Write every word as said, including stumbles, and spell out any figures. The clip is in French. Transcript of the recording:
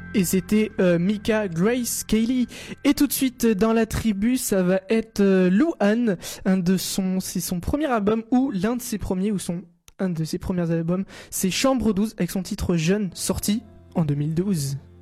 Et c'était euh, Mika Grace Kelly. Et tout de suite dans la tribu, ça va être euh, Louane, un de son, c'est son premier album ou l'un de ses premiers ou son un de ses premiers albums, c'est Chambre douze avec son titre Jeune sorti en deux mille douze.